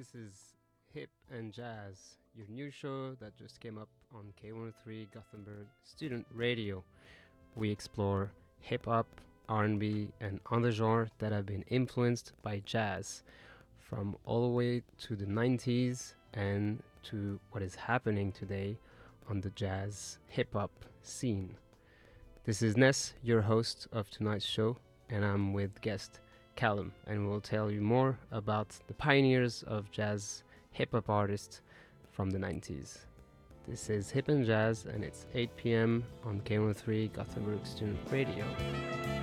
This is Hip and Jazz, your new show that just came up on K103 Gothenburg Student Radio. We explore hip hop, R&B, and other genres that have been influenced by jazz, from all the way to the 90s and to what is happening today on the jazz hip hop scene. This is Ness, your host of tonight's show, and I'm with guest Callum, and we'll tell you more about the pioneers of jazz hip hop artists from the 90s. This is Hip and Jazz, and it's 8 p.m. on K103 Gothenburg Student Radio.